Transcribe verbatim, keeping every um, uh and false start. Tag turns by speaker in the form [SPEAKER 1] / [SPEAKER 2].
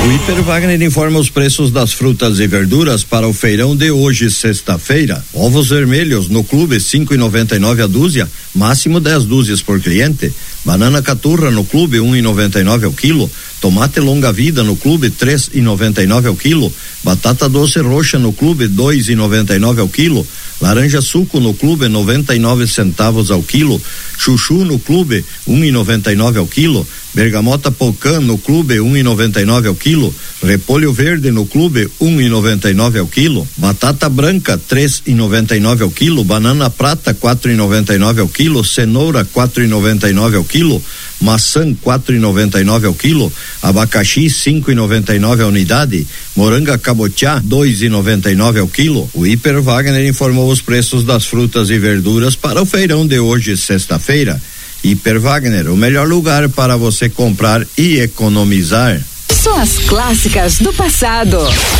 [SPEAKER 1] O Hiper Wagner informa os preços das frutas e verduras para o feirão de hoje, sexta-feira. Ovos vermelhos no clube cinco e noventa e nove a dúzia, máximo dez dúzias por cliente. Banana caturra no clube um e noventa e nove ao quilo. Tomate longa vida no clube três e noventa e nove ao quilo. Batata doce roxa no clube dois e noventa e nove ao quilo. Laranja suco no clube noventa e nove centavos ao quilo. Chuchu no clube um e noventa e nove ao quilo. Bergamota pocã no clube um e noventa e nove ao quilo. Repolho verde no clube um e noventa e nove ao quilo. Batata branca três e noventa e nove ao quilo. Banana prata quatro e noventa e nove ao quilo. Cenoura quatro e noventa e nove ao quilo. Maçã quatro e noventa e nove ao quilo. Abacaxi cinco e noventa e nove a unidade. Moranga cabotiá dois e noventa e nove ao quilo. O Hiper Wagner informou os preços das frutas e verduras para o feirão de hoje, sexta-feira. Hiper Wagner, o melhor lugar para você comprar e economizar.
[SPEAKER 2] Só as clássicas do passado.